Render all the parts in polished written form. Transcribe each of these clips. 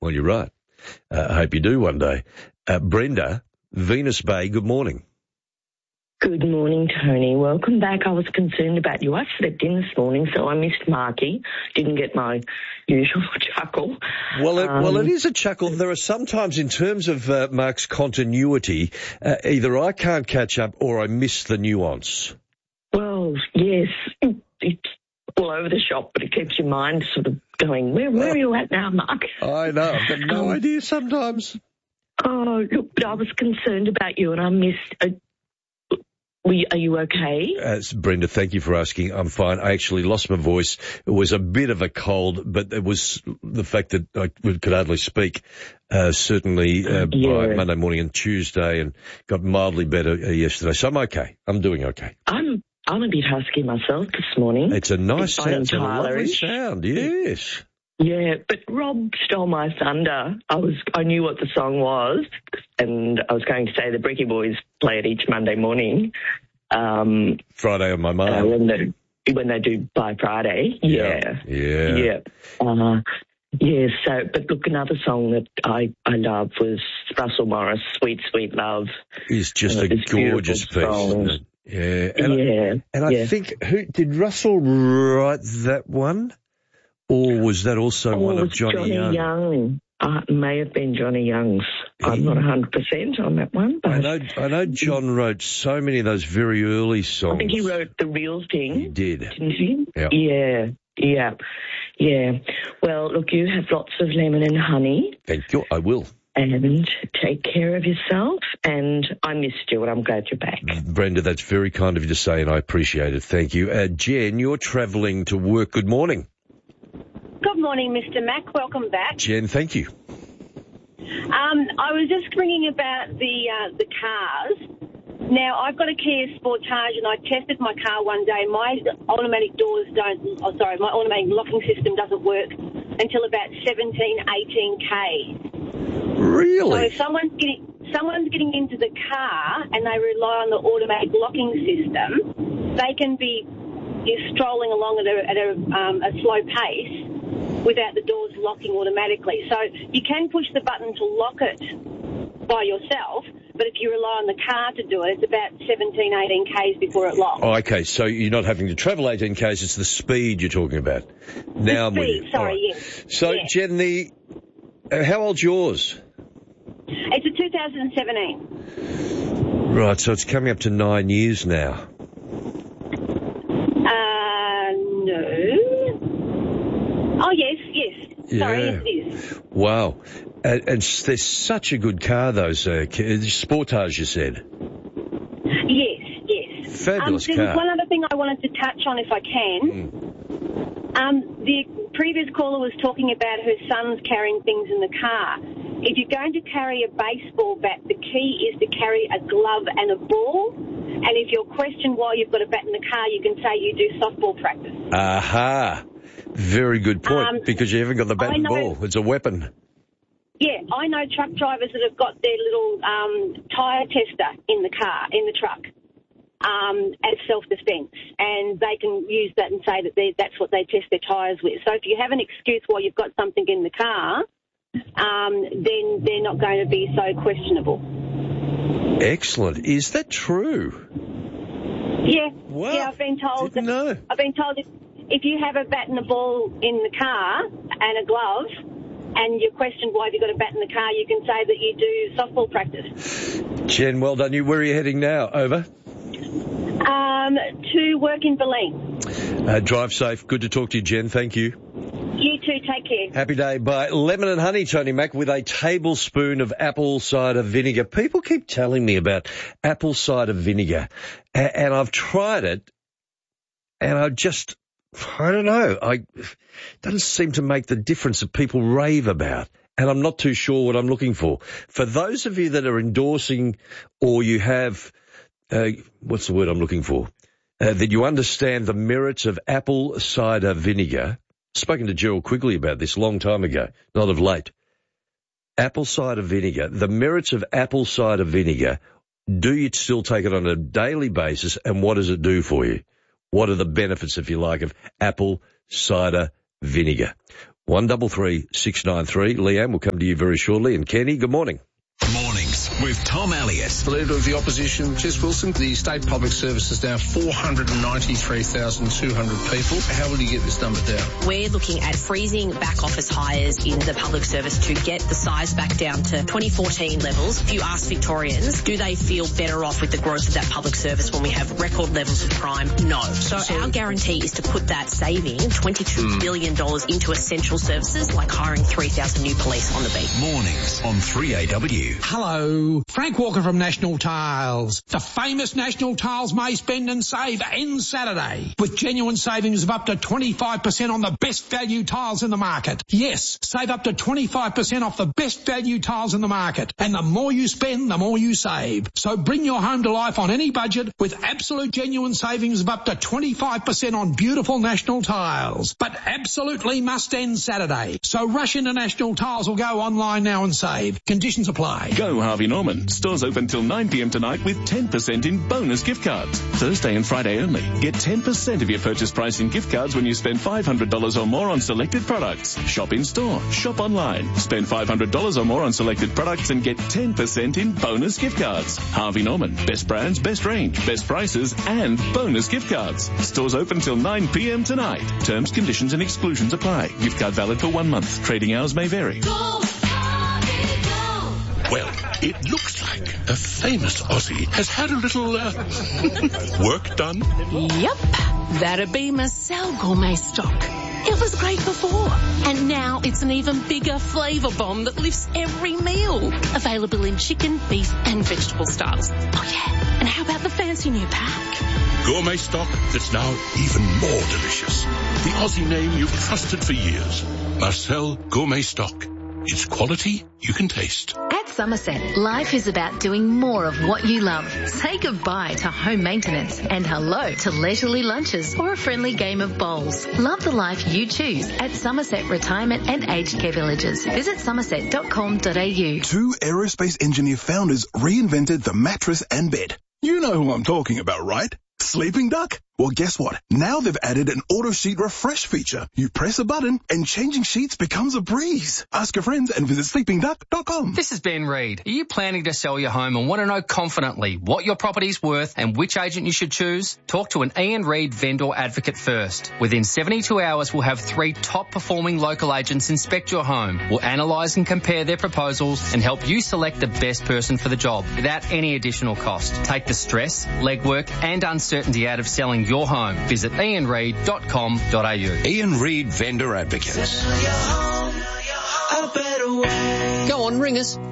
Well, you're right. I hope you do one day. Brenda, Venus Bay, good morning. Good morning, Tony. Welcome back. I was concerned about you. I slept in this morning, so I missed Marky. Didn't get my usual chuckle. Well, it is a chuckle. There are sometimes, in terms of Mark's continuity, either I can't catch up or I miss the nuance. Well, yes, it's all over the shop, but it keeps your mind sort of going, where are you at now, Mark? I know. I've got no idea sometimes. Oh, look, but I was concerned about you, and I missed... Are you okay? Brenda, thank you for asking. I'm fine. I actually lost my voice. It was a bit of a cold, but it was the fact that I could hardly speak, certainly by Monday morning and Tuesday, and got mildly better yesterday. So I'm okay. I'm doing okay. I'm a bit husky myself this morning. It's a nice sound. It's a lovely sound, yes. Yeah, but Rob stole my thunder. I knew what the song was, and I was going to say the Bricky Boys play it each Monday morning. Friday on my mind. When they do by Friday. Yeah. But look, another song that I love was Russell Morris, Sweet, Sweet Love. It's just a gorgeous piece, isn't it? Yeah. I think, did Russell write that one? Or was that also one of Johnny Young? It may have been Johnny Young's. I'm not 100% on that one. But I know John wrote so many of those very early songs. I think he wrote The Real Thing. He did. Didn't he? Yep. Yeah. Well, look, you have lots of lemon and honey. Thank you. I will. And take care of yourself. And I missed you, and I'm glad you're back. Brenda, that's very kind of you to say, and I appreciate it. Thank you. Jen, you're travelling to work. Good morning. Good morning, Mr. Mack. Welcome back. Jen, thank you. I was just ringing about the cars. Now, I've got a Kia Sportage, and I tested my car one day. My automatic my automatic locking system doesn't work until about 18K. Really? So if someone's getting into the car and they rely on the automatic locking system, they can be strolling along at a slow pace without the doors locking automatically. So you can push the button to lock it by yourself, but if you rely on the car to do it, it's about 18 Ks before it locks. Oh, okay, so you're not having to travel 18 Ks, it's the speed you're talking about. Now the speed, yes. So, yeah. Jen, how old's yours? It's a 2017. Right, so it's coming up to 9 years now. No. Oh, yes. Yeah. Sorry, yes, it is. Wow. And they're such a good car, those Sportage, you said. Yes. Fabulous car. There's one other thing I wanted to touch on, if I can. The previous caller was talking about her son's carrying things in the car. If you're going to carry a baseball bat, the key is to carry a glove and a ball. And if you're questioned why you've got a bat in the car, you can say you do softball practice. Aha. Very good point, because you haven't got the bat and ball. It's a weapon. Yeah, I know truck drivers that have got their little tyre tester in the car, in the truck, as self-defence. And they can use that and say that that's what they test their tyres with. So if you have an excuse why you've got something in the car, then they're not going to be so questionable. Excellent. Is that true? Yeah. Wow. Yeah, I've been told. Didn't know. I've been told if you have a bat and a ball in the car and a glove, and you're questioned why have you got a bat in the car, you can say that you do softball practice. Jen, well done. Where are you heading now? Over? To work in Berlin. Drive safe. Good to talk to you, Jen. Thank you. You too. Take care. Happy day. Bye. Lemon and honey, Tony Mack, with a tablespoon of apple cider vinegar. People keep telling me about apple cider vinegar, and I've tried it, and I don't know. It doesn't seem to make the difference that people rave about, and I'm not too sure what I'm looking for. For those of you that are endorsing, or you have, what's the word I'm looking for, that you understand the merits of apple cider vinegar. Spoken to Gerald Quigley about this a long time ago, not of late. Apple cider vinegar, the merits of apple cider vinegar, do you still take it on a daily basis, and what does it do for you? What are the benefits, if you like, of apple cider vinegar? 133 693. Leanne will come to you very shortly. And Kenny, good morning. Mornings with Tom Elliott. Leader of the Opposition, Jess Wilson. The state public service is now 493,200 people. How will you get this number down? We're looking at freezing back office hires in the public service to get the size back down to 2014 levels. If you ask Victorians, do they feel better off with the growth of that public service when we have record levels of crime? No. So our guarantee is to put that saving, $22 billion, into essential services like hiring 3,000 new police on the beat. Mornings on 3AW. Hello, Frank Walker from National Tiles. The famous National Tiles May Spend and Save ends Saturday with genuine savings of up to 25% on the best value tiles in the market. Yes, save up to 25% off the best value tiles in the market. And the more you spend, the more you save. So bring your home to life on any budget with absolute genuine savings of up to 25% on beautiful National Tiles. But absolutely must end Saturday. So rush into National Tiles or go online now and save. Conditions apply. Go Harvey Norman. Stores open till 9 p.m. tonight with 10% in bonus gift cards. Thursday and Friday only. Get 10% of your purchase price in gift cards when you spend $500 or more on selected products. Shop in store. Shop online. Spend $500 or more on selected products and get 10% in bonus gift cards. Harvey Norman. Best brands, best range, best prices, and bonus gift cards. Stores open till 9 p.m. tonight. Terms, conditions, and exclusions apply. Gift card valid for 1 month. Trading hours may vary. Well, it looks like a famous Aussie has had a little, work done. Yep, that'd be Marcel Gourmet Stock. It was great before, and now it's an even bigger flavour bomb that lifts every meal. Available in chicken, beef and vegetable styles. Oh yeah, and how about the fancy new pack? Gourmet Stock that's now even more delicious. The Aussie name you've trusted for years. Marcel Gourmet Stock. It's quality you can taste. At Somerset, life is about doing more of what you love. Say goodbye to home maintenance and hello to leisurely lunches or a friendly game of bowls. Love the life you choose at Somerset Retirement and Aged Care Villages. Visit somerset.com.au. 2 aerospace engineer founders reinvented the mattress and bed. You know who I'm talking about, right? Sleeping Duck? Well, guess what? Now they've added an auto sheet refresh feature. You press a button and changing sheets becomes a breeze. Ask your friends and visit sleepingduck.com. This is Ben Reid. Are you planning to sell your home and want to know confidently what your property's worth and which agent you should choose? Talk to an Ian Reid vendor advocate first. Within 72 hours, we'll have 3 top-performing local agents inspect your home. We'll analyse and compare their proposals and help you select the best person for the job without any additional cost. Take the stress, legwork and uncertainty out of selling your home. Visit ianreid.com.au. Ian Reid Vendor Advocates. Go on, ring us.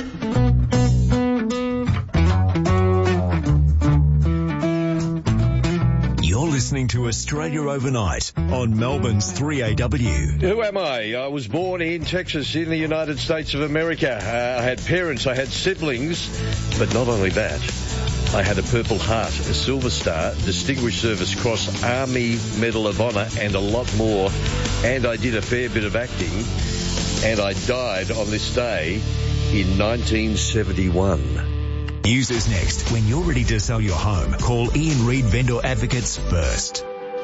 You're listening to Australia Overnight on Melbourne's 3AW. Who am I? I was born in Texas in the United States of America. I had parents, I had siblings, but not only that. I had a Purple Heart, a Silver Star, Distinguished Service Cross, Army Medal of Honor, and a lot more. And I did a fair bit of acting, and I died on this day in 1971. News is next. When you're ready to sell your home, call Ian Reid Vendor Advocates first.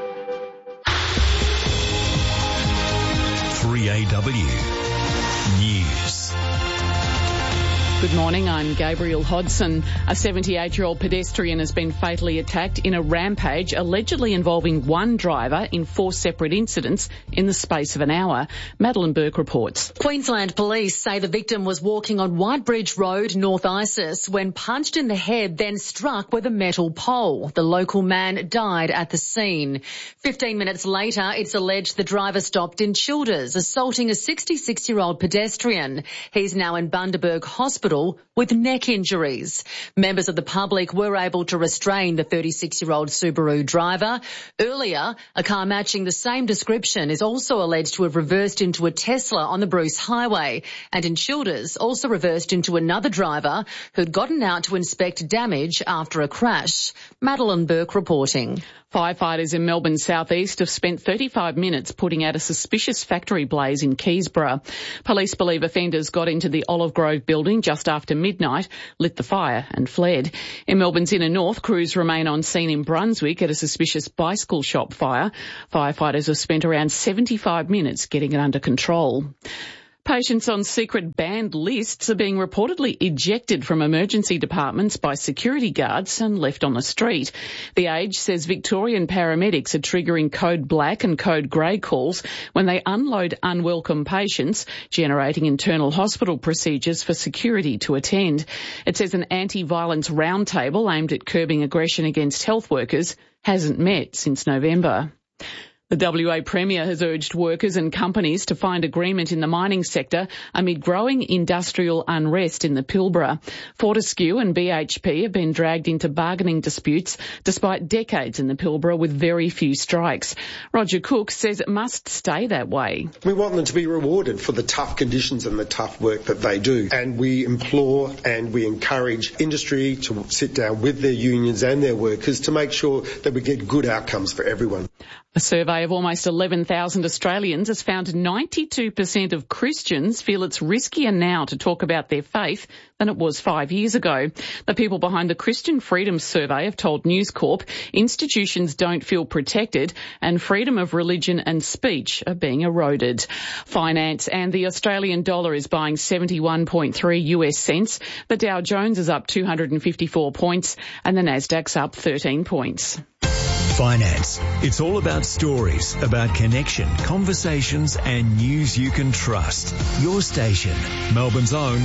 3AW News. Good morning, I'm Gabriel Hodson. A 78-year-old pedestrian has been fatally attacked in a rampage allegedly involving one driver in 4 separate incidents in the space of an hour. Madeline Burke reports. Queensland police say the victim was walking on Whitebridge Road, North Isis, when punched in the head, then struck with a metal pole. The local man died at the scene. 15 minutes later, it's alleged the driver stopped in Childers, assaulting a 66-year-old pedestrian. He's now in Bundaberg Hospital with neck injuries. Members of the public were able to restrain the 36-year-old Subaru driver. Earlier, a car matching the same description is also alleged to have reversed into a Tesla on the Bruce Highway, and in Childers also reversed into another driver who'd gotten out to inspect damage after a crash. Madeline Burke reporting. Firefighters in Melbourne's southeast have spent 35 minutes putting out a suspicious factory blaze in Keysborough. Police believe offenders got into the Olive Grove building just just after midnight, lit the fire and fled. In Melbourne's inner north, crews remain on scene in Brunswick at a suspicious bicycle shop fire. Firefighters have spent around 75 minutes getting it under control. Patients on secret banned lists are being reportedly ejected from emergency departments by security guards and left on the street. The Age says Victorian paramedics are triggering code black and code grey calls when they unload unwelcome patients, generating internal hospital procedures for security to attend. It says an anti-violence roundtable aimed at curbing aggression against health workers hasn't met since November. The WA Premier has urged workers and companies to find agreement in the mining sector amid growing industrial unrest in the Pilbara. Fortescue and BHP have been dragged into bargaining disputes despite decades in the Pilbara with very few strikes. Roger Cook says it must stay that way. We want them to be rewarded for the tough conditions and the tough work that they do. And we implore and we encourage industry to sit down with their unions and their workers to make sure that we get good outcomes for everyone. A survey of almost 11,000 Australians has found 92% of Christians feel it's riskier now to talk about their faith than it was 5 years ago. The people behind the Christian Freedom Survey have told News Corp institutions don't feel protected and freedom of religion and speech are being eroded. Finance and the Australian dollar is buying 71.3 US cents. The Dow Jones is up 254 points and the Nasdaq's up 13 points. Finance. It's all about stories, about connection, conversations and news you can trust. Your station, Melbourne's own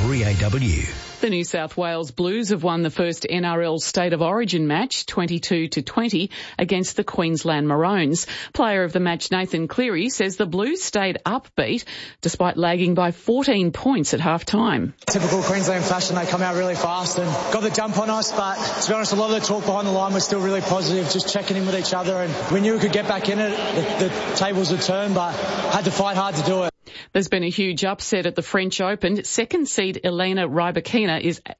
3AW. The New South Wales Blues have won the first NRL State of Origin match 22-20 against the Queensland Maroons. Player of the match Nathan Cleary says the Blues stayed upbeat despite lagging by 14 points at half-time. Typical Queensland fashion, they come out really fast and got the jump on us, but to be honest, a lot of the talk behind the line was still really positive, just checking in with each other, and we knew we could get back in it. The tables would turn, but had to fight hard to do it. There's been a huge upset at the French Open. Second seed Elena Rybakina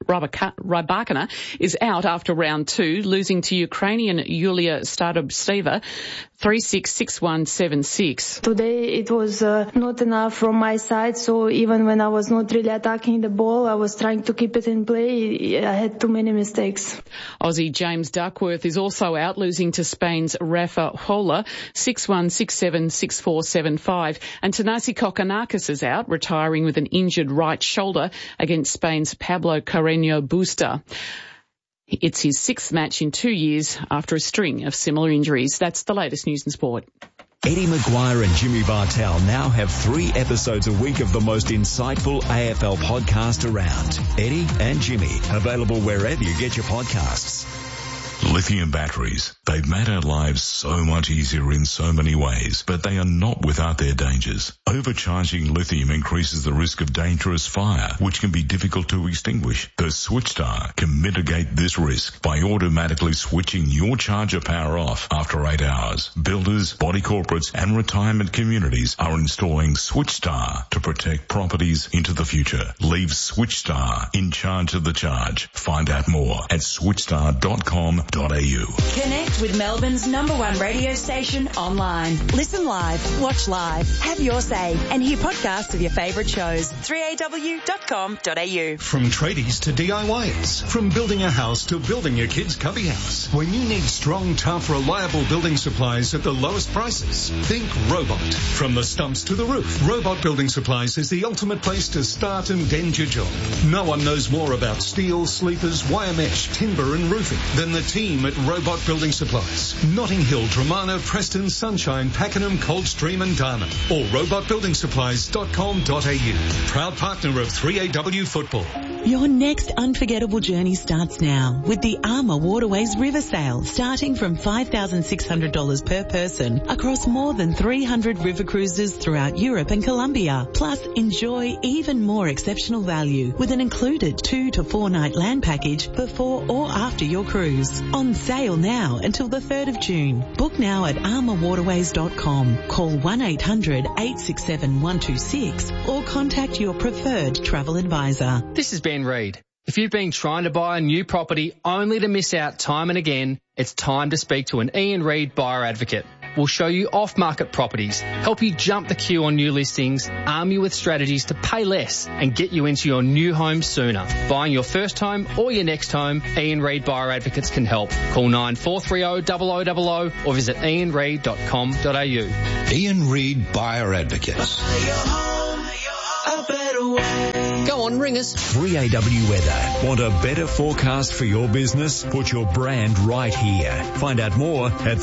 is out after round two, losing to Ukrainian Yulia Starobtseva 3-6, 6-1, 7-6. Today it was not enough from my side, so even when I was not really attacking the ball, I was trying to keep it in play. I had too many mistakes. Aussie James Duckworth is also out, losing to Spain's Rafa Hola 6-1, 6-7, 6-4, 7-5. And Tanasi Kokonakis is out, retiring with an injured right shoulder against Spain's Pablo Carreño Busta. It's his sixth match in 2 years after a string of similar injuries. That's the latest news and sport. Eddie Maguire and Jimmy Bartell now have 3 episodes a week of the most insightful AFL podcast around. Eddie and Jimmy, available wherever you get your podcasts. Lithium batteries. They've made our lives so much easier in so many ways, but they are not without their dangers. Overcharging lithium increases the risk of dangerous fire, which can be difficult to extinguish. The SwitchStar can mitigate this risk by automatically switching your charger power off after 8 hours. Builders, body corporates and retirement communities are installing SwitchStar to protect properties into the future. Leave SwitchStar in charge of the charge. Find out more at switchstar.com.au. Connect with Melbourne's #1 radio station online. Listen live, watch live, have your say, and hear podcasts of your favourite shows. 3aw.com.au. From tradies to DIYers, from building a house to building your kid's cubby house. When you need strong, tough, reliable building supplies at the lowest prices, think Robot. From the stumps to the roof, Robot Building Supplies is the ultimate place to start and end your job. No one knows more about steel, sleepers, wire mesh, timber and roofing than the team at Robot Building Supplies. Notting Hill, Dramana, Preston, Sunshine, Pakenham, Coldstream and Darman. Or robotbuildingsupplies.com.au. Proud partner of 3AW Football. Your next unforgettable journey starts now with the Armour Waterways River Sail, starting from $5,600 per person across more than 300 river cruises throughout Europe and Colombia. Plus, enjoy even more exceptional value with an included 2 to 4 night land package before or after your cruise. On sale now until the 3rd of June. Book now at armourwaterways.com. Call 1-800-867-126 or contact your preferred travel advisor. This is Ben Reid. If you've been trying to buy a new property only to miss out time and again, it's time to speak to an Ian Reid buyer advocate. We'll show you off-market properties, help you jump the queue on new listings, arm you with strategies to pay less and get you into your new home sooner. Buying your first home or your next home, Ian Reid Buyer Advocates can help. Call 9430 0000 or visit ianreid.com.au. Ian Reid Buyer Advocates. Go on, ring us. 3AW Weather. Want a better forecast for your business? Put your brand right here. Find out more at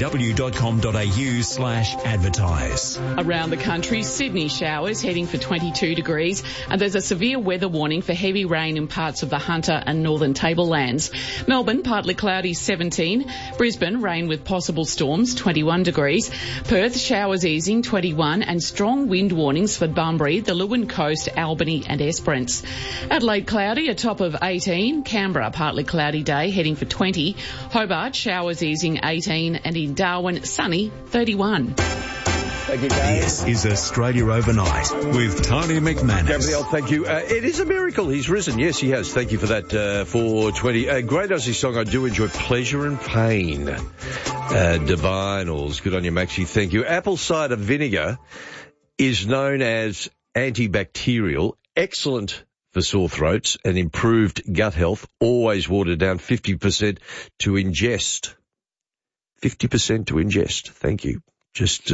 3aw.com.au/advertise. Around the country, Sydney showers heading for 22 degrees, and there's a severe weather warning for heavy rain in parts of the Hunter and Northern Tablelands. Melbourne, partly cloudy, 17. Brisbane, rain with possible storms, 21 degrees. Perth, showers easing, 21, and strong wind warnings for Bunbury, the Leeuwin Coast, Albany and Esperance. Adelaide, cloudy, a top of 18. Canberra, partly cloudy day, heading for 20. Hobart, showers easing, 18, and in Darwin, sunny, 31. Thank you, Dave. This is Australia Overnight with Tony McManus. Gabrielle, thank you. It is a miracle. He's risen. Yes, he has. Thank you for that, 420. Great Aussie song. I do enjoy Pleasure and Pain. Divinals. Good on you, Maxie. Thank you. Apple cider vinegar is known as antibacterial, excellent for sore throats and improved gut health, always watered down, 50% to ingest. 50% to ingest. Thank you. Just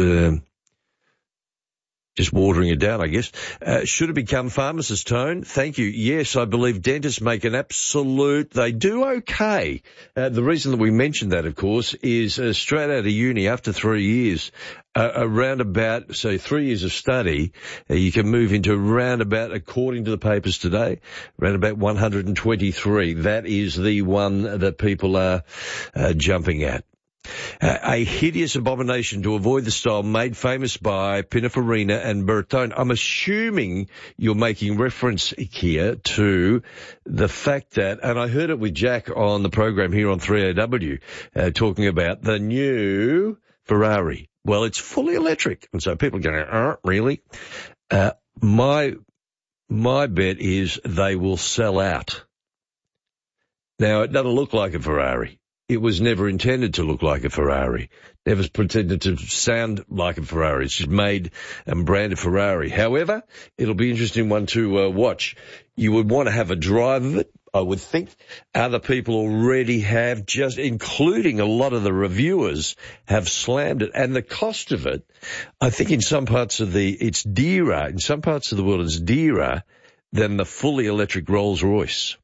watering it down, I guess. Should it become pharmacist tone? Thank you. Yes, I believe dentists make an absolute, they do okay. The reason that we mentioned that, of course, is straight out of uni after 3 years, around about, so 3 years of study, you can move into around about, according to the papers today, around about 123. That is the one that people are jumping at. A hideous abomination to avoid the style made famous by Pininfarina and Bertone. I'm assuming you're making reference here to the fact that, and I heard it with Jack on the program here on 3AW, talking about the new Ferrari. Well, it's fully electric. And so people are going, really? My bet is they will sell out. Now, it doesn't look like a Ferrari. It was never intended to look like a Ferrari. Never pretended to sound like a Ferrari. It's just made and branded Ferrari. However, it'll be an interesting one to watch. You would want to have a drive of it, I would think. Other people already have, just including a lot of the reviewers, have slammed it. And the cost of it, I think in some parts of it's dearer. In some parts of the world, it's dearer than the fully electric Rolls-Royce.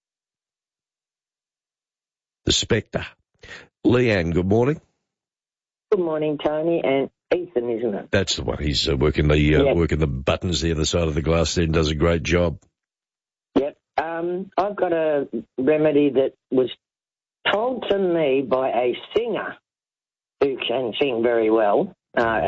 The Spectre. Leanne, good morning. Good morning, Tony, and Ethan, isn't it? That's the one. He's working the buttons the other side of the glass there and does a great job. Yep. I've got a remedy that was told to me by a singer who can sing very well.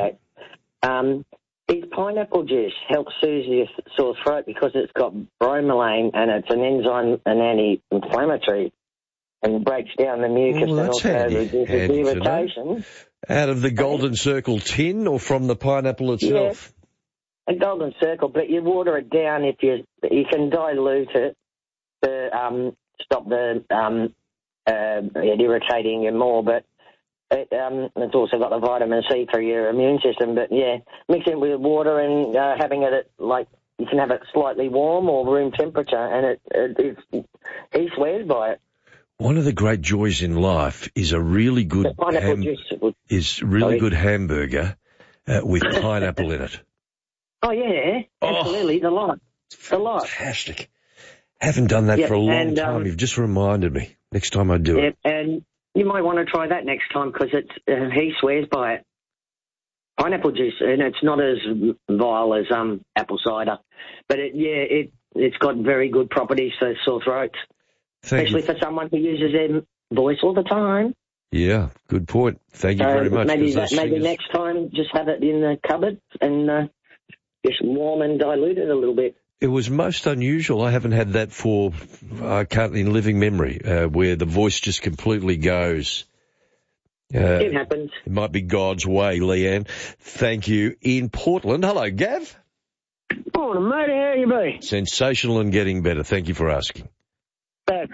Is pineapple juice helps soothe your sore throat because it's got bromelain and it's an enzyme, an anti-inflammatory, and breaks down the mucus and also reduces irritation. Out of the Golden Circle tin or from the pineapple itself? Yeah, a Golden Circle, but you water it down if you can dilute it to stop it irritating you more, but it's also got the vitamin C for your immune system. But yeah, mixing it with water and having it at, like, you can have it slightly warm or room temperature, and he swears by it. One of the great joys in life is a really good good hamburger with pineapple in it. Oh yeah, absolutely, the lot. Fantastic. Haven't done that for a long time. You've just reminded me. Next time I do it. And you might want to try that next time because he swears by it. Pineapple juice, and it's not as vile as apple cider, but it's got very good properties for sore throats. Especially for someone who uses their voice all the time. Yeah, good point. Thank you very much. Maybe next time just have it in the cupboard and just warm and dilute it a little bit. It was most unusual. I haven't had that in living memory, where the voice just completely goes. It happens. It might be God's way, Leanne. Thank you. In Portland. Hello, Gav. Morning, mate. How you be? Sensational and getting better. Thank you for asking. That's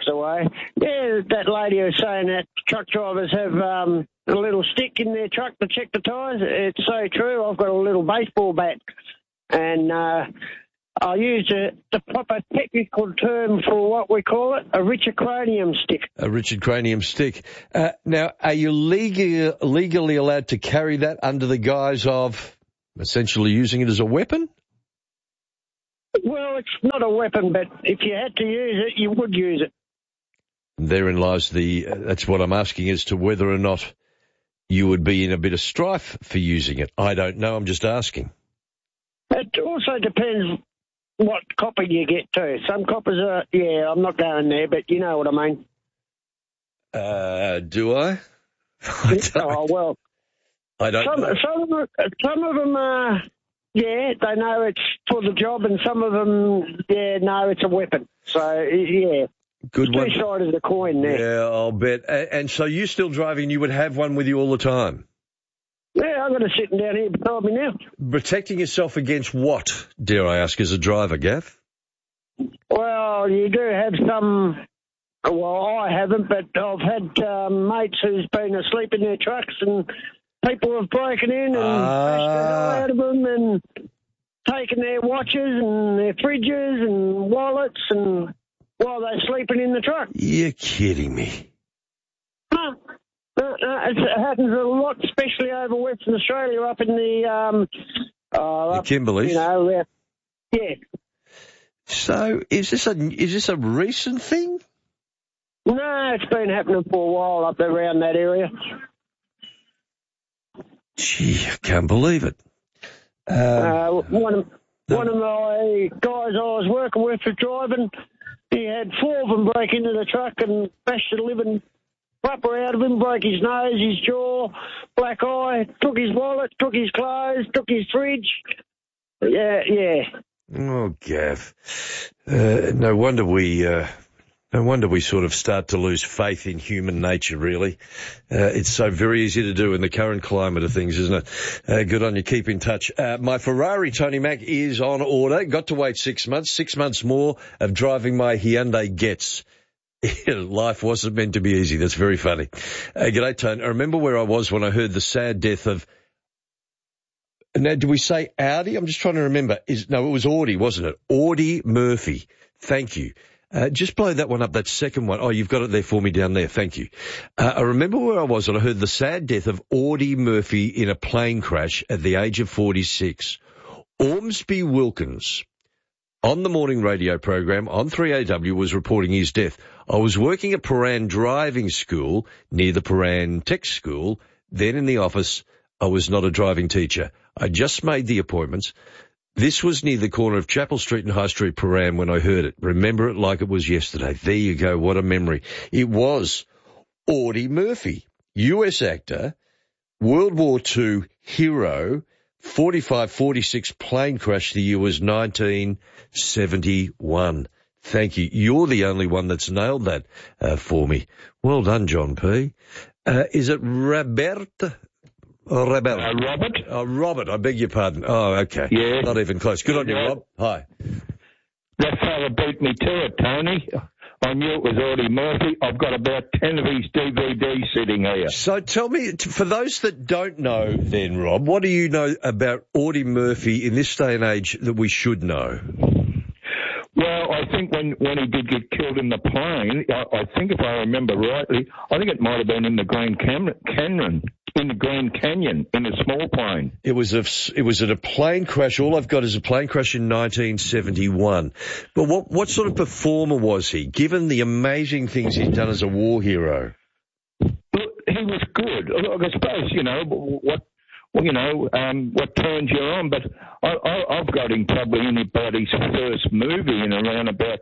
weeks away. Yeah, that lady was saying that truck drivers have a little stick in their truck to check the tyres. It's so true. I've got a little baseball bat, and I use the proper technical term for what we call it, a Richard Cranium stick. A Richard Cranium stick. Now, are you legally allowed to carry that under the guise of essentially using it as a weapon? Well, it's not a weapon, but if you had to use it, you would use it. Therein lies that's what I'm asking as to whether or not you would be in a bit of strife for using it. I don't know, I'm just asking. It also depends what copper you get too. Some coppers are, I'm not going there, but you know what I mean. Do I? Oh, well. I don't know. Some of them are, they know it's for the job, and some of them, no, it's a weapon. So, yeah. Good one. Two sides of the coin there. Yeah, I'll bet. And so you still driving, you would have one with you all the time? Yeah, I've got it sitting down here beside me now. Protecting yourself against what, dare I ask, as a driver, Gav? Well, you do have some. Well, I haven't, but I've had mates who's been asleep in their trucks, and people have broken in and bashed the hell out of them and taken their watches and their fridges and wallets and while they're sleeping in the truck. You're kidding me. Huh. It happens a lot, especially over Western Australia, up in the Kimberleys. You know, yeah. So, is this a recent thing? No, it's been happening for a while up around that area. Gee, I can't believe it. One of my guys I was working with for driving, he had 4 of them break into the truck and bash the living flapper out of him, broke his nose, his jaw, black eye, took his wallet, took his clothes, took his fridge. Yeah. Oh, Gav. No wonder we sort of start to lose faith in human nature, really. It's so very easy to do in the current climate of things, isn't it? Good on you. Keep in touch. My Ferrari, Tony Mac, is on order. Got to wait 6 months. 6 months more of driving my Hyundai Getz. Life wasn't meant to be easy. That's very funny. G'day, Tony. I remember where I was when I heard the sad death of... Now, do we say Audi? I'm just trying to remember. No, it was Audi, wasn't it? Audie Murphy. Thank you. Just blow that one up, that second one. Oh, you've got it there for me down there. Thank you. I remember where I was and I heard the sad death of Audie Murphy in a plane crash at the age of 46. Ormsby Wilkins, on the morning radio program on 3AW, was reporting his death. I was working at Paran Driving School near the Paran Tech School. Then in the office, I was not a driving teacher. I just made the appointments. This was near the corner of Chapel Street and High Street, Paran, when I heard it. Remember it like it was yesterday. There you go. What a memory. It was Audie Murphy, US actor, World War II hero, 45-46 plane crash. The year was 1971. Thank you. You're the only one that's nailed that for me. Well done, John P. Is it Robert? Robert. Robert, I beg your pardon. Oh, okay. Yeah. Not even close. Good on you, Rob. Hi. That fella beat me to it, Tony. I knew it was Audie Murphy. I've got about 10 of his DVDs sitting here. So tell me, for those that don't know then, Rob, what do you know about Audie Murphy in this day and age that we should know? Well, I think when he did get killed in the plane, I think if I remember rightly, I think it might have been in the Grand Canyon, in a small plane. It was at a plane crash. All I've got is a plane crash in 1971. But what sort of performer was he, given the amazing things he's done as a war hero? He was good. I suppose, what turns you on, but I've got him probably in about his first movie in around about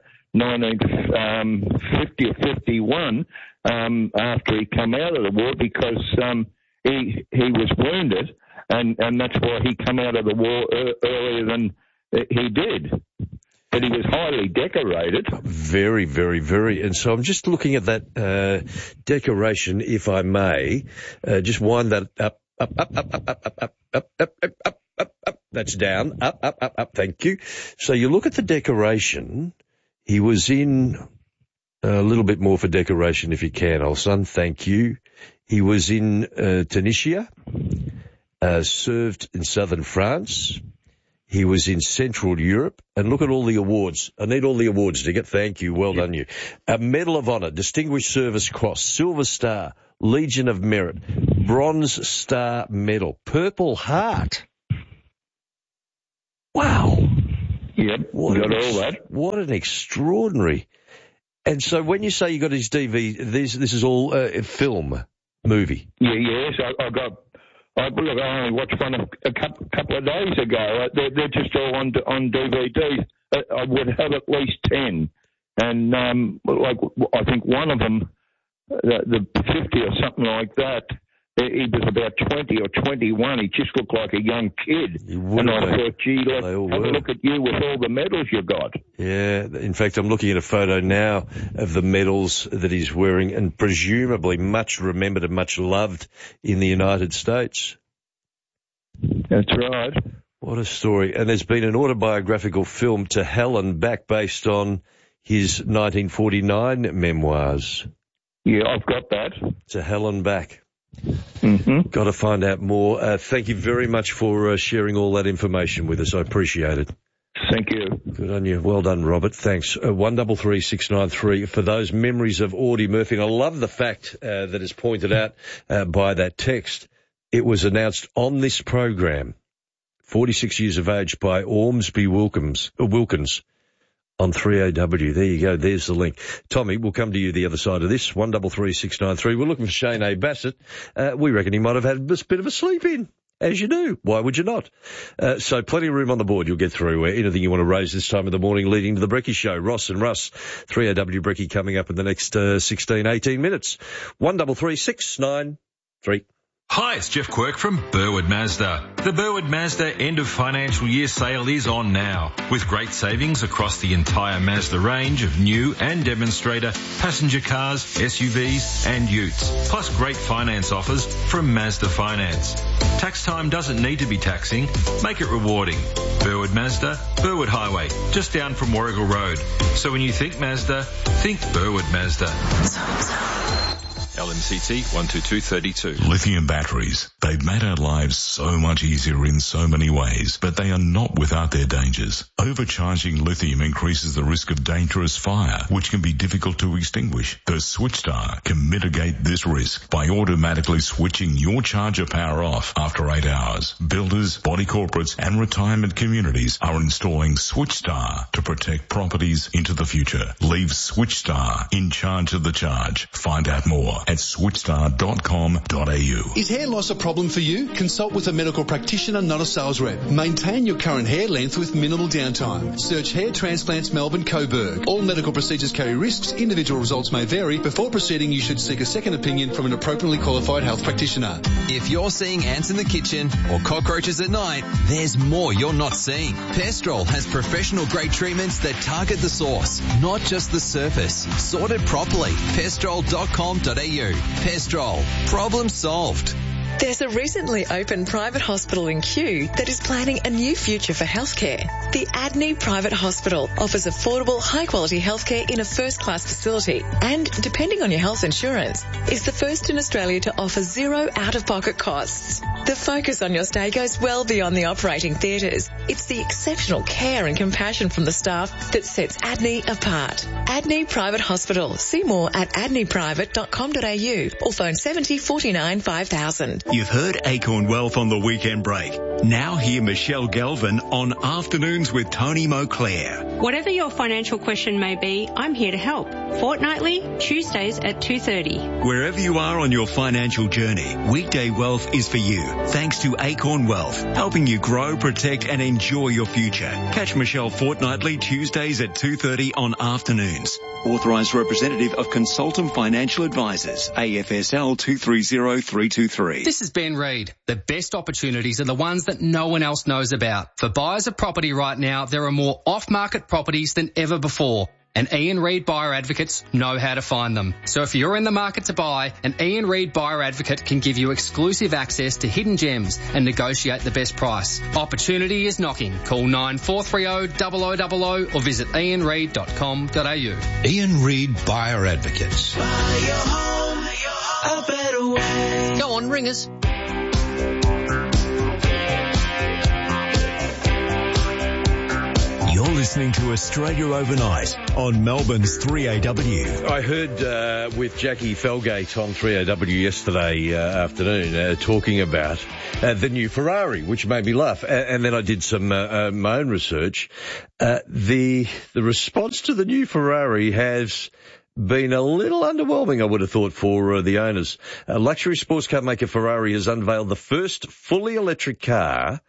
1950 or 51, after he come out of the war, because he was wounded, and that's why he come out of the war earlier than he did. But he was highly decorated. Very, very, very. And so I'm just looking at that decoration, if I may. Just wind that up. Up. That's down. Up. Thank you. So you look at the decoration. He was in A little bit more for decoration if you can, old son. Thank you. He was in Tunisia, served in southern France. He was in Central Europe. And look at all the awards. I need all the awards, Diggett. Thank you. Well done, you. A Medal of Honour, Distinguished Service Cross, Silver Star, Legion of Merit, Bronze Star Medal, Purple Heart. Wow. Yep, got all that. What an extraordinary. And so when you say you got his DVD, this is all a film, movie. Yes, I only watched one a couple of days ago. They're just all on DVD. I would have at least 10. And I think one of them, the 50 or something like that, he was about 20 or 21. He just looked like a young kid. And I thought, gee, have a look at you with all the medals you got. Yeah, in fact, I'm looking at a photo now of the medals that he's wearing, and presumably much remembered and much loved in the United States. That's right. What a story. And there's been an autobiographical film, To Hell and Back, based on his 1949 memoirs. Yeah, I've got that. To Hell and Back. Mm-hmm. Got to find out more. Thank you very much for sharing all that information with us. I appreciate it. Thank you. Good on you. Well done, Robert. Thanks. 133693 for those memories of Audie Murphy. And I love the fact that is pointed out by that text. It was announced on this program, 46 years of age, by Ormsby Wilkins on 3AW. There you go. There's the link. Tommy, we'll come to you the other side of this. 133693. We're looking for Shane A. Bassett. We reckon he might have had a bit of a sleep in, as you do. Why would you not? So plenty of room on the board. You'll get through anything you want to raise this time of the morning leading to the Brekkie Show. Ross and Russ, 3AW Brekkie coming up in the next 16, 18 minutes. 133693. Hi, it's Jeff Quirk from Burwood Mazda. The Burwood Mazda end of financial year sale is on now, with great savings across the entire Mazda range of new and demonstrator passenger cars, SUVs and utes, plus great finance offers from Mazda Finance. Tax time doesn't need to be taxing. Make it rewarding. Burwood Mazda, Burwood Highway, just down from Warrigal Road. So when you think Mazda, think Burwood Mazda. LMCT 12232. Lithium batteries. They've made our lives so much easier in so many ways, but they are not without their dangers. Overcharging lithium increases the risk of dangerous fire, which can be difficult to extinguish. The SwitchStar can mitigate this risk by automatically switching your charger power off after 8 hours. Builders, body corporates and retirement communities are installing SwitchStar to protect properties into the future. Leave SwitchStar in charge of the charge. Find out more at switchstar.com.au. Is hair loss a problem for you? Consult with a medical practitioner, not a sales rep. Maintain your current hair length with minimal downtime. Search Hair Transplants Melbourne Coburg. All medical procedures carry risks. Individual results may vary. Before proceeding, you should seek a second opinion from an appropriately qualified health practitioner. If you're seeing ants in the kitchen or cockroaches at night, there's more you're not seeing. Pestrol has professional grade treatments that target the source, not just the surface. Sorted properly. Pestrol.com.au. Pestrol. Problem solved. There's a recently opened private hospital in Kew that is planning a new future for healthcare. The Adney Private Hospital offers affordable, high-quality healthcare in a first-class facility and, depending on your health insurance, is the first in Australia to offer zero out-of-pocket costs. The focus on your stay goes well beyond the operating theatres. It's the exceptional care and compassion from the staff that sets Adney apart. Adney Private Hospital. See more at adneyprivate.com.au or phone 70 49 5000. You've heard Acorn Wealth on the weekend break. Now hear Michelle Galvin on Afternoons with Tony Moclair. Whatever your financial question may be, I'm here to help. Fortnightly, Tuesdays at 2:30. Wherever you are on your financial journey, Weekday Wealth is for you. Thanks to Acorn Wealth, helping you grow, protect and enjoy your future. Catch Michelle fortnightly Tuesdays at 2:30 on Afternoons. Authorised representative of Consultant Financial Advisors, AFSL 230323. This is Ben Reid. The best opportunities are the ones that no one else knows about. For buyers of property right now, there are more off-market properties than ever before. and Ian Reid Buyer Advocates know how to find them. So if you're in the market to buy, an Ian Reid Buyer Advocate can give you exclusive access to hidden gems and negotiate the best price. Opportunity is knocking. Call 9430 0000 or visit ianreid.com.au. Ian Reid Buyer Advocates. Buy your home a better way. Go on, ring us. You're listening to Australia Overnight on Melbourne's 3AW. I heard with Jackie Felgate on 3AW yesterday afternoon talking about the new Ferrari, which made me laugh. And then I did some my own research. The response to the new Ferrari has been a little underwhelming, I would have thought, for the owners. Luxury sports car maker Ferrari has unveiled the first fully electric car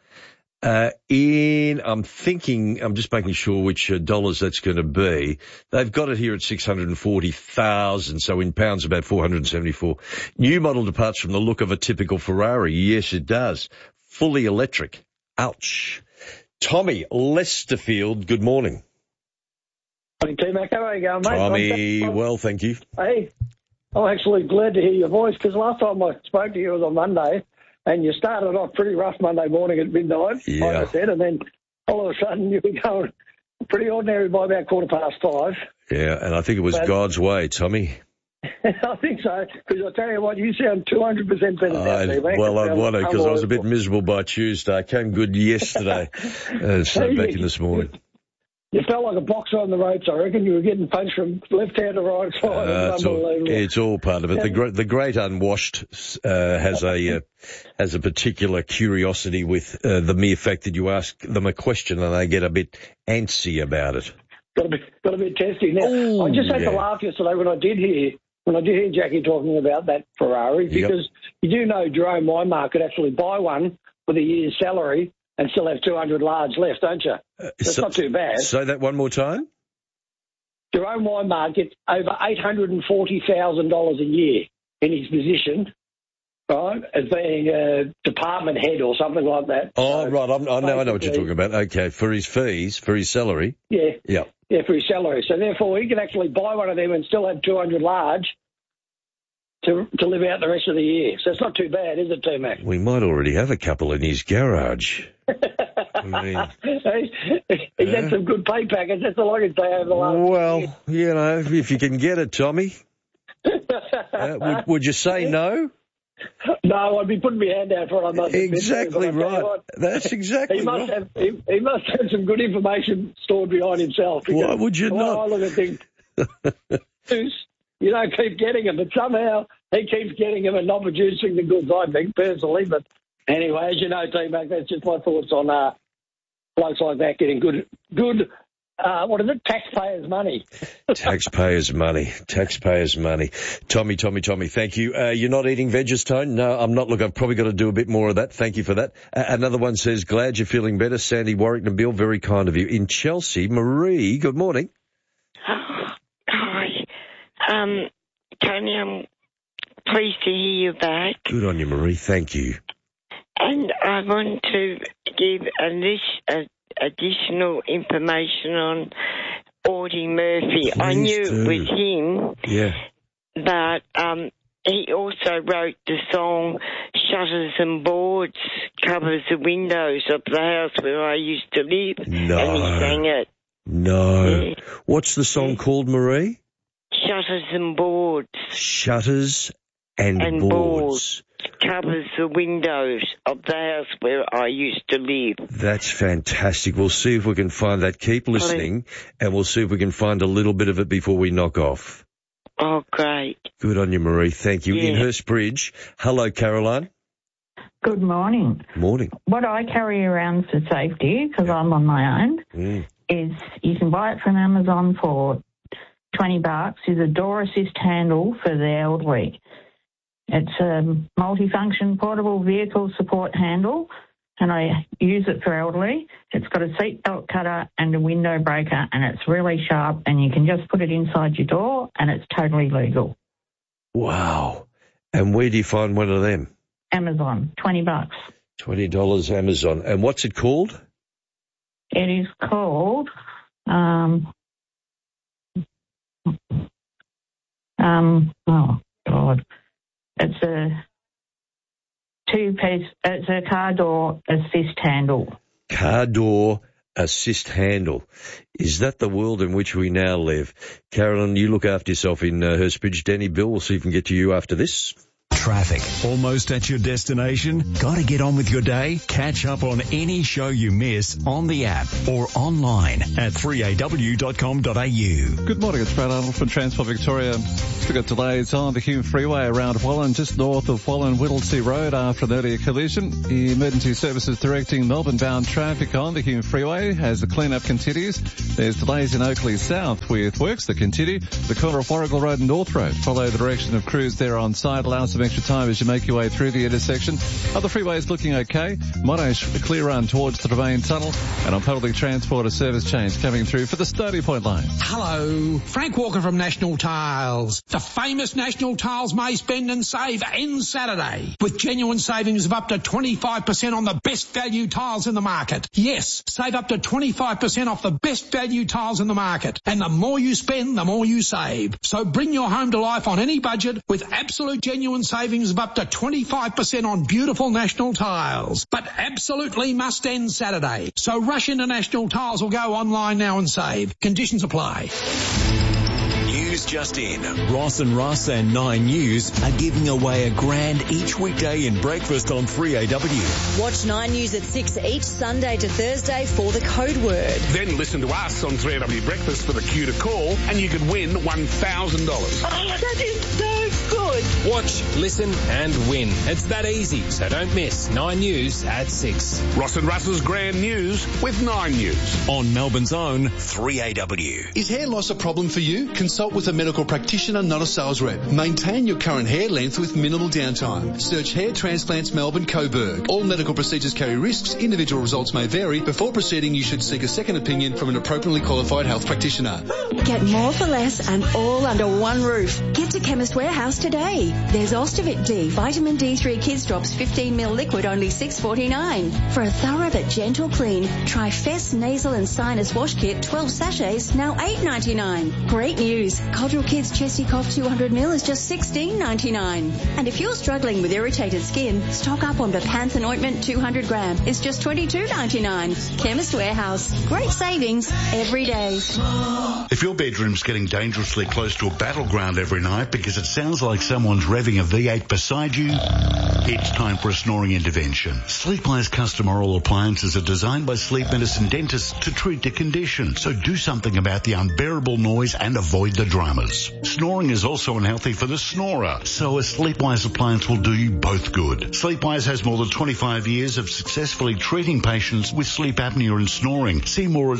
I'm just making sure which dollars that's going to be. They've got it here at 640,000, so in pounds about 474. New model departs from the look of a typical Ferrari. Yes, it does. Fully electric. Ouch. Tommy Lesterfield, good morning. Morning, T-Mac. How are you going, mate? Tommy, well, thank you. Hey, I'm actually glad to hear your voice, because last time I spoke to you was on Monday, and you started off pretty rough Monday morning at midnight, like I said, and then all of a sudden you were going pretty ordinary by about 5:15. Yeah, and I think it was God's way, Tommy. I think so, because I tell you what, you sound 200% better now, T-Mac. Well, I'd want to, because I was a bit miserable by Tuesday. I came good yesterday, so back in this morning. You felt like a boxer on the ropes, I reckon. You were getting punched from left hand to right side. It's all part of it. The great unwashed has a particular curiosity with the mere fact that you ask them a question and they get a bit antsy about it. Got a bit testy. Now, I just had to laugh yesterday when I did hear Jackie talking about that Ferrari, because you do know Jerome Weinmark could actually buy one with a year's salary and still have 200 large left, don't you? That's not too bad. Say that one more time. Jerome Weinmark gets over $840,000 a year in his position, right, as being a department head or something like that. Oh, right. I know what you're talking about. Okay, for his fees, for his salary. Yeah. Yeah. Yeah, for his salary. So therefore, he can actually buy one of them and still have 200 large to live out the rest of the year. So it's not too bad, is it, T-Mac? We might already have a couple in his garage. I mean, he's had some good pay packets. That's all I can say over the last Well, you know, if you can get it, Tommy. Would you say no? No, I'd be putting my hand out for it. I must exactly right. That's exactly right. He must have some good information stored behind himself. Why would you not? I look at things. You don't keep getting them, but somehow he keeps getting them and not producing the goods, I think, personally. But anyway, as you know, T-Mac, that's just my thoughts on blokes like that getting good, what is it, taxpayers' money. Taxpayers' money. Tommy, thank you. You're not eating Vegetone? No, I'm not. Look, I've probably got to do a bit more of that. Thank you for that. Another one says, glad you're feeling better. Sandy Warwick Bill, very kind of you. In Chelsea, Marie, good morning. Hi. Tony, I'm pleased to hear you back. Good on you, Marie. Thank you. And I want to give additional information on Audie Murphy. Please I knew do. it was him. Yeah. But he also wrote the song Shutters and Boards Covers the Windows of the House Where I Used to Live. No. And he sang it. No. Yeah. What's the song called, Marie? Shutters and Boards. Shutters and boards. Covers the windows of the house where I used to live. That's fantastic. We'll see if we can find that. Keep listening, and we'll see if we can find a little bit of it before we knock off. Oh, great. Good on you, Marie. Thank you. Yeah. In Hurstbridge. Hello, Caroline. Good morning. Morning. What I carry around for safety, because I'm on my own, is you can buy it from Amazon for $20, is a door assist handle for the elderly. It's a multifunction portable vehicle support handle, and I use it for elderly. It's got a seatbelt cutter and a window breaker, and it's really sharp, and you can just put it inside your door, and it's totally legal. Wow. And where do you find one of them? Amazon, $20. $20 Amazon. And what's it called? It is called oh God, it's a two-piece. It's a car door assist handle. Car door assist handle. Is that the world in which we now live? Carolyn, you look after yourself in Hurstbridge. Danny, Bill, we'll see if we can get to you after this. Traffic. Almost at your destination? Got to get on with your day? Catch up on any show you miss on the app or online at 3aw.com.au. Good morning, it's Brad Arnold from Transport Victoria. We've got delays on the Hume Freeway around Wallen, just north of Wallen Whittlesea Road after an earlier collision. The emergency services directing Melbourne-bound traffic on the Hume Freeway as the clean-up continues. There's delays in Oakley South with works that continue. The corner of Warrigal Road and North Road. Follow the direction of crews there on site. Allow some extra time as you make your way through the intersection. Other freeways looking okay. Monash, a clear run towards the Domain Tunnel. And on public transport, a service change coming through for the Stony Point line. Hello, Frank Walker from National Tiles. The famous National Tiles May Spend and Save ends Saturday with genuine savings of up to 25% on the best value tiles in the market. Yes, save up to 25% off the best value tiles in the market. And the more you spend, the more you save. So bring your home to life on any budget with absolute genuine savings of up to 25% on beautiful National Tiles. But absolutely must end Saturday. So rush into National Tiles or go online now and save. Conditions apply. News just in. Ross and Russ and 9 News are giving away $1,000 each weekday in breakfast on 3AW. Watch 9 News at 6 each Sunday to Thursday for the code word. Then listen to us on 3AW Breakfast for the cue to call and you could win $1,000. Oh, that is so good. Watch, listen and win. It's that easy, so don't miss 9 News at 6. Ross and Russ's Grand News with 9 News. On Melbourne's own 3AW. Is hair loss a problem for you? Consult with a medical practitioner, not a sales rep. Maintain your current hair length with minimal downtime. Search Hair Transplants Melbourne Coburg. All medical procedures carry risks. Individual results may vary. Before proceeding, you should seek a second opinion from an appropriately qualified health practitioner. Get more for less and all under one roof. Get to Chemist Warehouse today. There's Ostivit D, Vitamin D3 Kids Drops 15ml liquid, only $6.49. For a thorough but gentle clean, try Fess Nasal and Sinus Wash Kit 12 sachets, now $8.99. Great news. Codral Kids Chesty Cough 200ml is just $16.99. And if you're struggling with irritated skin, stock up on Bepanthen Ointment 200 gram. It's just $22.99. Chemist Warehouse. Great savings every day. If your bedroom's getting dangerously close to a battleground every night because it sounds like someone's revving a V8 beside you, it's time for a snoring intervention. Sleepwise custom oral appliances are designed by sleep medicine dentists to treat the condition. So do something about the unbearable noise and avoid the dramas. Snoring is also unhealthy for the snorer, so a Sleepwise appliance will do you both good. Sleepwise has more than 25 years of successfully treating patients with sleep apnea and snoring. See more at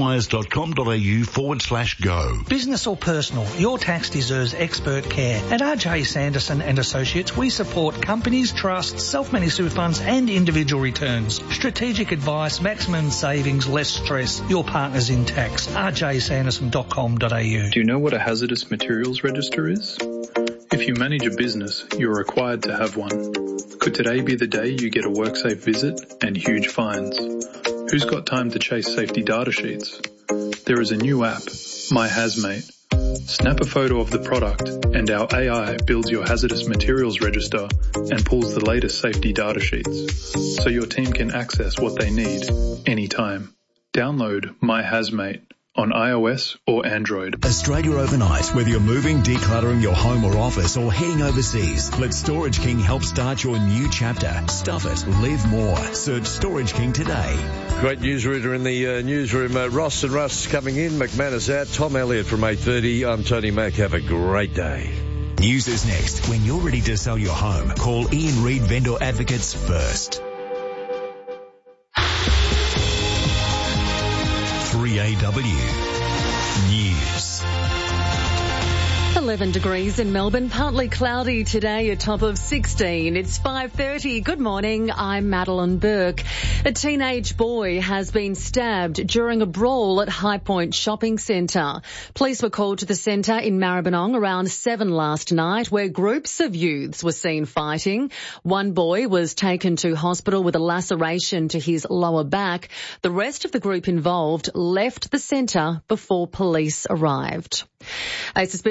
sleepwise.com.au/go. Business or personal, your tax deserves expert care. At RJ Sanderson and Associates, we support companies, trusts, self-managed super funds and individual returns. Strategic advice, maximum savings, less stress. Your partners in tax. rjsanderson.com.au. Do you know what a hazardous materials register is? If you manage a business, you're required to have one. Could today be the day you get a WorkSafe visit and huge fines? Who's got time to chase safety data sheets? There is a new app, My Hazmate. Snap a photo of the product and our AI builds your hazardous materials register and pulls the latest safety data sheets so your team can access what they need anytime. Download My Hazmate on iOS or Android. Australia Overnight. Whether you're moving, decluttering your home or office, or heading overseas, let Storage King help start your new chapter. Stuff it. Live more. Search Storage King today. Great newsreader in the newsroom. Ross and Russ coming in. McManus out. Tom Elliott from 8:30. I'm Tony Mack. Have a great day. News is next. When you're ready to sell your home, call Ian Reid Vendor Advocates first. 3AW News. 11 degrees in Melbourne, partly cloudy today, a top of 16. It's 5:30. Good morning, I'm Madeline Burke. A teenage boy has been stabbed during a brawl at High Point Shopping Centre. Police were called to the centre in Maribyrnong around 7 last night, where groups of youths were seen fighting. One boy was taken to hospital with a laceration to his lower back. The rest of the group involved left the centre before police arrived. A suspicious fashion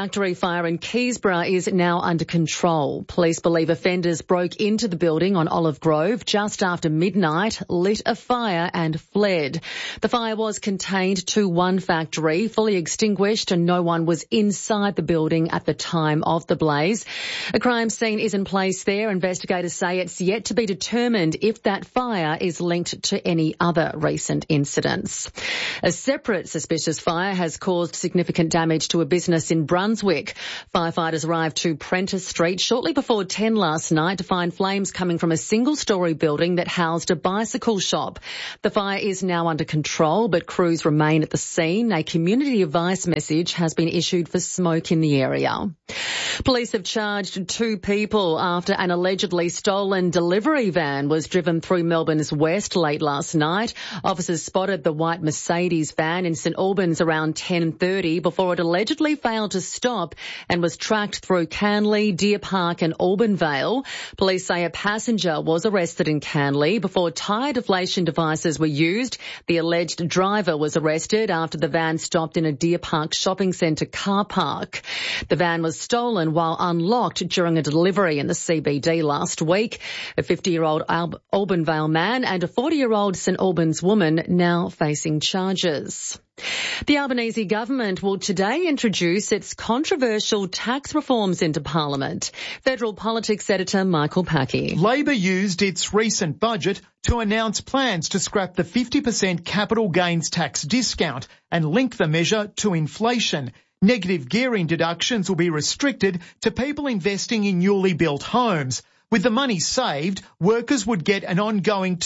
factory fire in Keysborough is now under control. Police believe offenders broke into the building on Olive Grove just after midnight, lit a fire and fled. The fire was contained to one factory, fully extinguished, and no one was inside the building at the time of the blaze. A crime scene is in place there. Investigators say it's yet to be determined if that fire is linked to any other recent incidents. A separate suspicious fire has caused significant damage to a business in Brunswick. Firefighters arrived to Prentice Street shortly before 10 last night to find flames coming from a single-storey building that housed a bicycle shop. The fire is now under control, but crews remain at the scene. A community advice message has been issued for smoke in the area. Police have charged 2 people after an allegedly stolen delivery van was driven through Melbourne's west late last night. Officers spotted the white Mercedes van in St Albans around 10:30 before it allegedly failed to stop and was tracked through Canley, Deer Park and Auburn-Vale. Police say a passenger was arrested in Canley before tyre deflation devices were used. The alleged driver was arrested after the van stopped in a Deer Park shopping centre car park. The van was stolen while unlocked during a delivery in the CBD last week. A 50-year-old Auburn-Vale man and a 40-year-old St Albans woman now facing charges. The Albanese government will today introduce its controversial tax reforms into Parliament. Federal politics editor Michael Packy. Labor used its recent budget to announce plans to scrap the 50% capital gains tax discount and link the measure to inflation. Negative gearing deductions will be restricted to people investing in newly built homes. With the money saved, workers would get an ongoing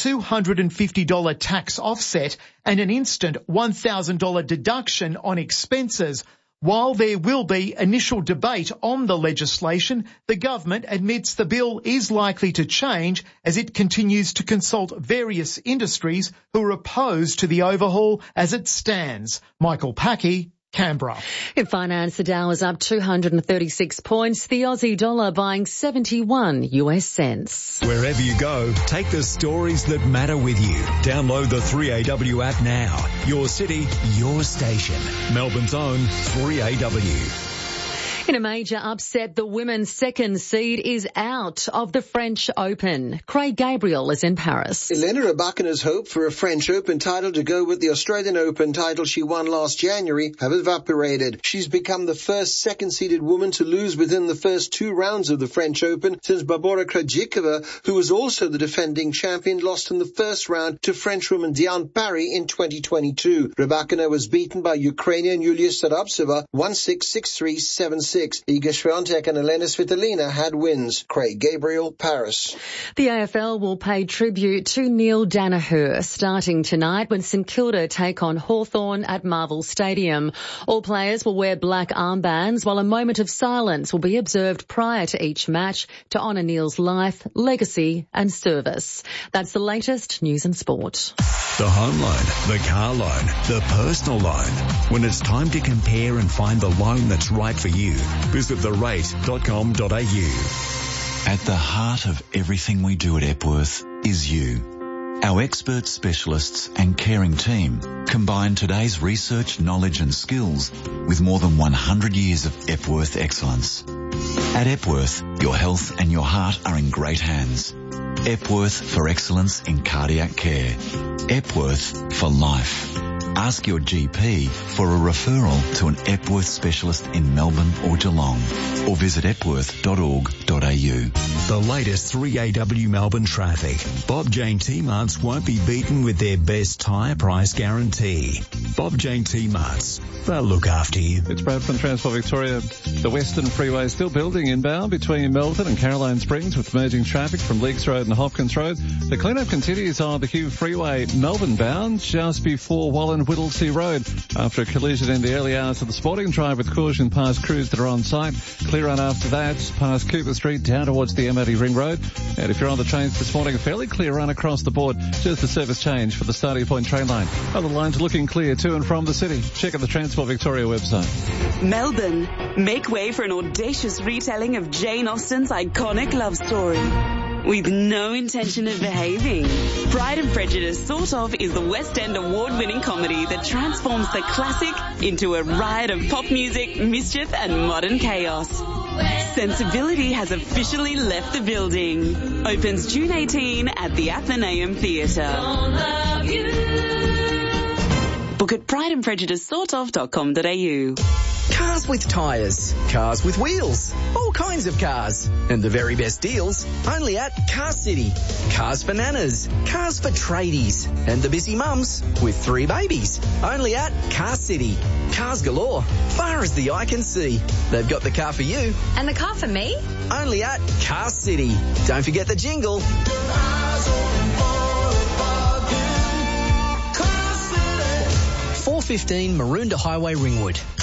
$250 tax offset and an instant $1,000 deduction on expenses. While there will be initial debate on the legislation, the government admits the bill is likely to change as it continues to consult various industries who are opposed to the overhaul as it stands. Michael Packy, Canberra. In finance, the Dow is up 236 points. The Aussie dollar buying 71 US cents. Wherever you go, take the stories that matter with you. Download the 3AW app now. Your city, your station. Melbourne's own 3AW. In a major upset, the women's second seed is out of the French Open. Craig Gabriel is in Paris. Elena Rybakina's hope for a French Open title to go with the Australian Open title she won last January have evaporated. She's become the first second-seeded woman to lose within the first 2 rounds of the French Open since Barbora Krejcikova, who was also the defending champion, lost in the first round to Frenchwoman Diane Parry in 2022. Rybakina was beaten by Ukrainian Yulia Sarapsova 1-6, 6-3, 7-6. Iga Swiatek and Elena Svitolina had wins. Craig Gabriel, Paris. The AFL will pay tribute to Neil Danaher starting tonight when St Kilda take on Hawthorn at Marvel Stadium. All players will wear black armbands while a moment of silence will be observed prior to each match to honour Neil's life, legacy and service. That's the latest news and sport. The home loan, the car loan, the personal loan. When it's time to compare and find the loan that's right for you, visit therate.com.au. At the heart of everything we do at Epworth is you. Our expert specialists and caring team combine today's research, knowledge and skills with more than 100 years of Epworth excellence. At Epworth, your health and your heart are in great hands. Epworth for excellence in cardiac care. Epworth for life. Ask your GP for a referral to an Epworth specialist in Melbourne or Geelong, or visit epworth.org.au. The latest 3AW Melbourne traffic. Bob Jane T-Marts won't be beaten with their best tyre price guarantee. Bob Jane T-Marts, they'll look after you. It's Brad from Transport Victoria. The Western Freeway is still building inbound between Melton and Caroline Springs with merging traffic from Leakes Road and Hopkins Road. The clean-up continues on the Hume Freeway Melbourne bound just before Wallen Whittlesea Road after a collision in the early hours of the Sporting Drive with caution past crews that are on site. Clear on after that past Cooper Street down towards the MOD Ring Road. And if you're on the trains this morning, a fairly clear run across the board. Just a service change for the Starting Point train line. Other lines looking clear to and from the city. Check out the Transport Victoria website. Melbourne, make way for an audacious retelling of Jane Austen's iconic love story. with no intention of behaving. Pride and Prejudice Sort Of is the West End award-winning comedy that transforms the classic into a riot of pop music, mischief and modern chaos. Sensibility has officially left the building. Opens June 18 at the Athenaeum Theatre. Book at prideandprejudicesortof.com.au. Cars with tyres, cars with wheels, all kinds of cars. And the very best deals only at Car City. Cars for nanas, cars for tradies, and the busy mums with 3 babies. Only at Car City. Cars galore, far as the eye can see. They've got the car for you. And the car for me? Only at Car City. Don't forget the jingle. 415 Maroondah Highway, Ringwood.